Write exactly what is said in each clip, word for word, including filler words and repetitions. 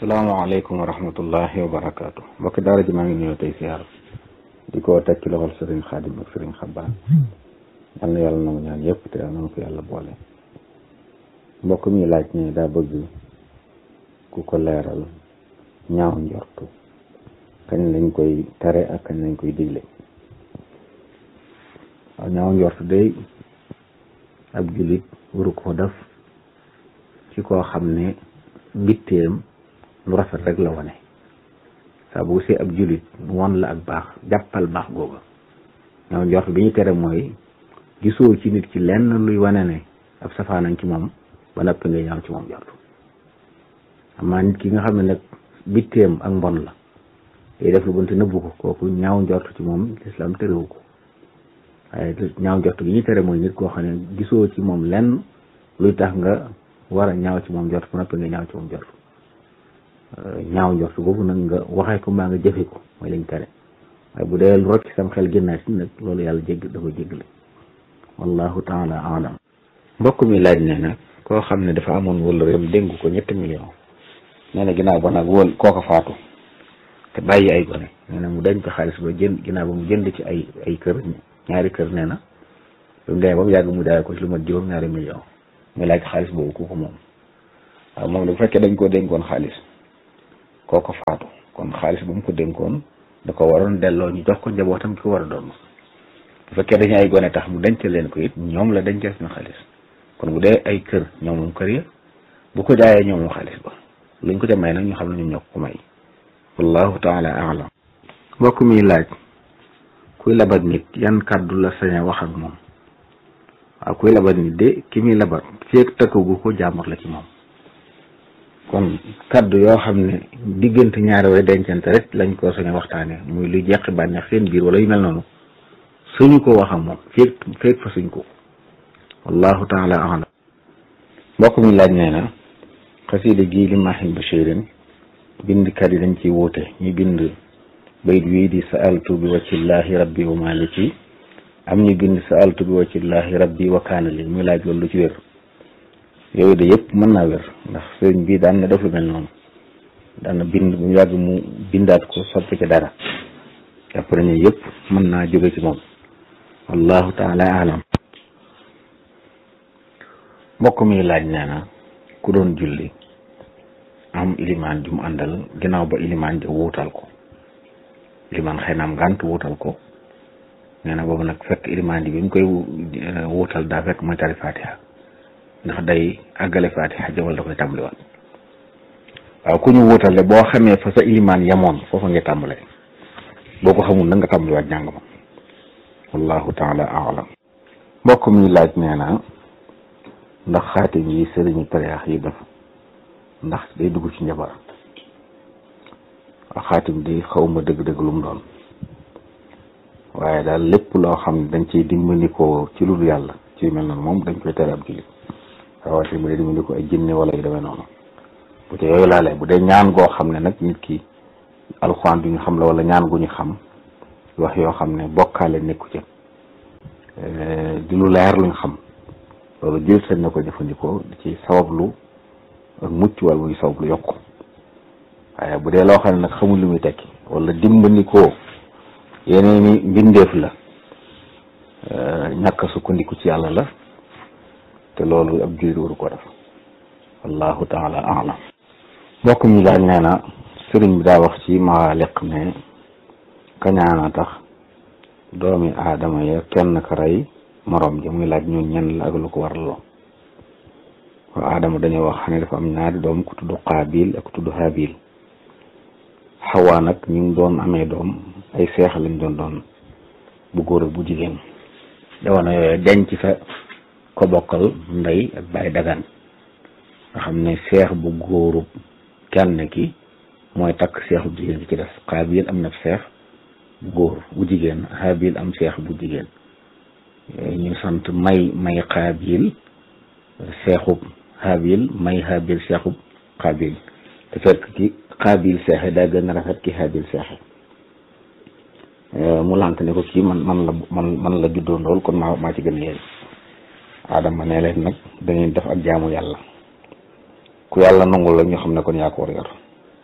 asalaamaaleykum wa rahmatullahi wa barakaatu mbokki daara ji maa ngi nuyoo tey siyaar di ko teg ci loxol sëriñ Xaadim ak sëriñ Xabbaan yal na yàlla nangu ñaan yëpp te yàlla na ko yàlla boole. mbokk mi laaj ne daa bëgg ku ko leeral ñaaw njortu kañ lañ koy tere ak kañ lañ koy digle. waaw ñaaw njortu day ab jullit waru ko def ci koo xam ne mbitteem lu rafet rek la wane saa bu see ab jullit won la ak baax jàppal baax googa. ñaaw njort bi ñu tere mooy gisoo ci nit ki lenn luy wane ne ab safaanañ ci moom ba noppi ngay ñaaw ci moom njort. amaa nit ki nga xam ne nag bitteem ak mbon la day def lu bon te nëbbu ko kooku ñaaw njort ci moom lislaam terewu ko waaye ñaaw njort gi ñu tere mooy nit koo xam ne gisoo ci moom lenn luy tax nga war a ñaaw ci moom njort ba noppi nga ñaaw ci moom njort. ñaaw njort boobu nag nga waxee ko mbaa nga jëfe ko mooy lañ tere waaye bu dee lu rocc sam xel génnaat si nag loolu yàlla jégg da ko jéggale wallahu taala alam. mbokk mi laaj ne nag koo xam ne dafa amoon wala réew dénk ko ñetti million nee na ginnaaw ba nag wóol kooko faatu te bàyyi ay gone nee na mu dañ ko xaalis ba jënd ginnaaw ba mu jënd ci ay ay kër ñaari kër nee na lu mu demee ba mu yàgg mu daay ko ci lu mat juróom ñaari million muy laaj xaalis boobu ku ko moom. waaw moom bu fekkee dañ koo dénkoon xaalis kooko faatu kon xaalis bu mu ko dénkoon da ko waroon delloo ñu jox ko njabootam ki ko war a doon bu fekkee dañu ay gone tax mu denc leen ko it ñoom la dencal seen xaalis kon bu dee ay kër ñoom moom kër ya bu ko jaayee ñoom moom xaalis ba luñ ko ca may nag ñu xam ne ñoom ñoo ko may wallahu taala alam. mbokk mi laaj kuy labat nit yan kàddu la sañ a wax ak moom. waaw kuy labat nit de ki muy labat feeg tëkkagu ko jaamur la ci moom kon kaddu yoo xam ne diggante ñaari way dencante rek lañ ko sañ a waxtaane muy luy jeqi bànneex seen biir wala yu mel noonu suñu ko wax ak moom feeg feeg fa suñ ko wallahu taala alam. mbokk mi laaj nee na xasida gii li maahin bashirin bindkat yi dañ ciy wuute ñu bind bayit wii di sa'altu bi waccillahi rabbi wa maliki am ñu bind sa'altu bi waccillahi rabbi wa kaana li muy laaj loolu lu ci wér. yooyu de yëpp mën naa wér ndax sëriñ bi daan na def lu mel noonu daan na bind mu yàgg mu bindaat ko soppi ci dara jàpp nañu yëpp mën naa jóge ci moom wallahu taala alam. mbokk mi laaj nee na ku doon julli am ilimaan ju mu àndal ginnaaw ba ilimaan ja wuutal ko ilimaan xëy na am ngànt wuutal ko nee na boobu nag fekk ilimaan ji bi mu koy wuutal daa fekk mooy tari fatiha ndax day àggale fatiha jawal da koy tàmbaliwaat. waaw ku ñu wuutale boo xamee fa sa ilimaan yamoon foofa ngay tàmbale boo ko xamul na nga tàmbaliwaat jàng ma wallahu taala alam. mbokk mi laaj nee na ndax xaatim yi sëriñu tariyaax yi def ndax day dugg ci njabar. waaw xaatim di xaw ma dëgg-dëgg lu mu doon waaye daal lépp loo xam ne dañ ciy dimbandikoo ci lu dul yàlla ci mel noonu moom dañ koy tere ab jullit rawatina bu dee dimbali ko ay jinne wala yu demee noonu bu te yooyu laalee bu dee ñaan goo xam ne nag nit ki alxuraan du ñu xam la wala ñaan gu ñu xam wax yoo xam ne bokkaale nekku ca di lu leer luñ xam loolu jël seen na ko jëfandikoo di ci sabablu ak mucc wala muy sabablu yokku waaye bu dee loo xam ne nag xamul lu muy tekki wala dimbandikoo yeneeni mbindeef la ñàkk sukkandiku ci yàlla la te loolu ab jullit waru ko def wallahu taala alam. mbokk mi laaj nee na sëriñ bi daa wax ci maaliq ne kañaana tax doomi aadama ya kenn ka rey morom ja muy laaj ñun ñenn la ak lu ko waraloo. waaw aadama dañoo wax ne dafa am ñaari doom ku tudd qaabil ak ku tudd haabil xawaa nag ñu ngi doon amee doom ay seex lañ doon doon bu góor ak bu jigéen jamono yooyu denc fa ko bokkal ndey ak baay dagan nga xam ne seex bu góoru kenn ki mooy takk seex bu jigéen ki ci des qaabil am na seex bu góor bu jigéen haabil am seex bu jigéen ñu sant may may qaabil seexub haabil may haabil seexub qaabil te fekk ki qaabil seexe daa gën a rafet ki haabil seexe mu lant ne ko kii man man la man man la juddoo lool kon maa maa ci gën a yey Adama ne leen nag da ngeen def ak jaamu yàlla ku yàlla nangul la ñu xam ne kon yaa ko war yor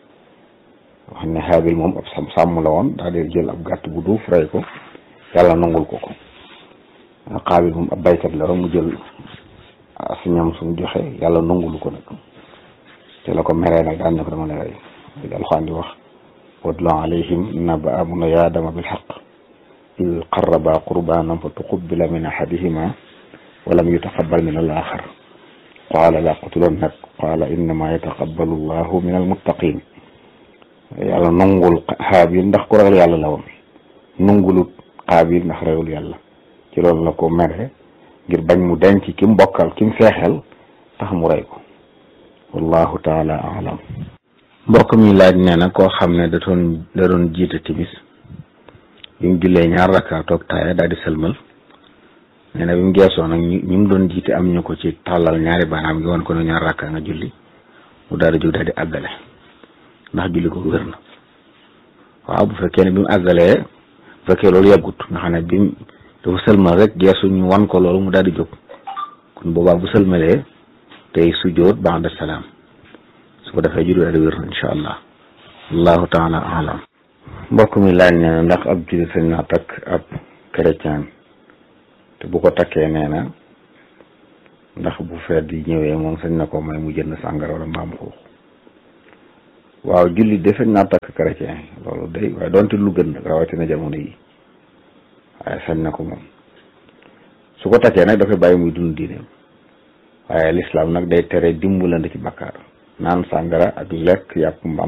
wax ne Haabil moom ab sam sàmm la woon daal di jël ab gàtt bu duuf rey ko yàlla nangul ko ko Qaabil moom ab baykat la mu jël si ñam sumu joxe yàlla nangulu ko nag te la ko meree nag daan ne ko dama lay rey di Alxuraan di wax watlu alayhim naba bunay aadama bil haqq iz qarraba qurbanan fa tuqubila min ahadihima wa lam yutaqabbal min al axar qaala la aqtulannak qaala innama yataqabbalu llahu min al muttaqin yàlla nangul Haabil ndax ku ragal yàlla la woon nangulut Qaabil ndax ragal yàlla ci loolu la ko mere ngir bañ mu denc ki mu bokkal ki mu feexel tax mu rey ko wallahu taala alam. mbokk mi laaj nee na koo xam ne da doon da doon jiite timis bi mu jullee ñaar rakka toog taaya daal di sëlmal nee na bi mu geesoo nag ñu ñu mu doon jiite am ñu ko ci tàllal ñaari baanaam ngi woon ko ne ñaar rakka nga julli mu daal di jóg daal di àggale ndax julli ko wér na waaw bu fekkee ne bi mu àggalee bu fekkee loolu yàggut nga xam ne bi mu dafa sëlmal rek geesu ñu wan ko loolu mu daal di jóg kon boobaa bu sëlmalee tey sujjóot ba'da salaam su ko defee julli daal di wér na incha allah allahu taala alam. mbokk mi laaj nee na ndax ab jullit sañ naa takk ab chrétien te bu ko takkee nee na ndax bu feet yi ñëwee moom sañ na ko may mu jënd sàngara wala mbaam xuux. waaw jullit de sañ naa takk chrétien loolu day waaye doonte lu gën nag rawatina jamono yi waaye sañ na ko moom su ko takkee nag dafay bàyyi muy dund diineem waaye lislaam nag day tere dimbalante ci bakkaar naan sàngara ak lekk yàpp mbaam